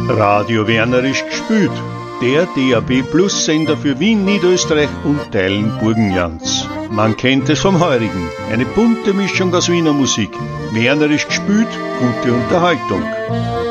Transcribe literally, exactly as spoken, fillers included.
Radio Wernerisch gespült. Der D A B Plus Sender für Wien, Niederösterreich und Teilen Burgenlands. Man kennt es vom Heurigen. Eine bunte Mischung aus Wiener Musik. Wernerisch gespült, gute Unterhaltung.